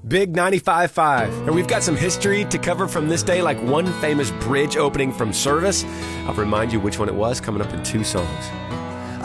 Big 95.5. And we've got some history to cover from this day, like one famous bridge opening from service. I'll remind you which one it was coming up in 2 songs.